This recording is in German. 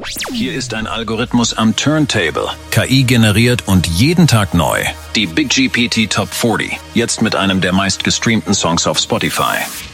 Hier ist ein Algorithmus am Turntable. KI generiert und jeden Tag neu. Die Big GPT Top 40. Jetzt mit einem der meistgestreamten Songs auf Spotify.